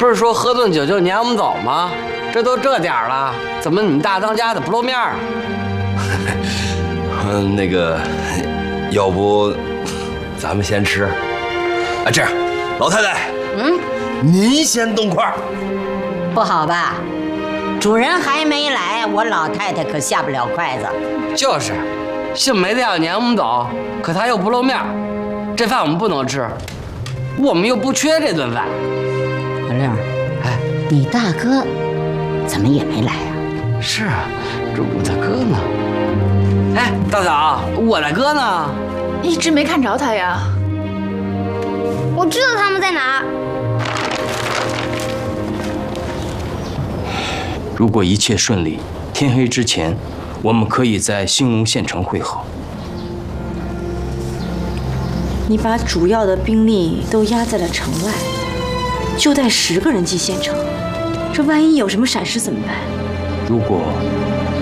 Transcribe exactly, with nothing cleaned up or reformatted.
不是说喝顿酒就撵我们走吗？这都这点儿了，怎么你们大当家的不露面啊？ 嗯，那个，要不咱们先吃？啊，这样，老太太，嗯，您先动筷。 不好吧？主人还没来，我老太太可下不了筷子。 就是，姓梅的要撵我们走，可他又不露面，这饭我们不能吃，我们又不缺这顿饭。 小六，哎，你大哥怎么也没来啊？ 是啊，这我大哥呢？哎，大嫂，我大哥呢？ 一直没看着他呀。 我知道他们在哪。 如果一切顺利，天黑之前，我们可以在兴隆县城会合。 你把主要的兵力都压在了城外，就带十个人进县城，这万一有什么闪失怎么办？ 如果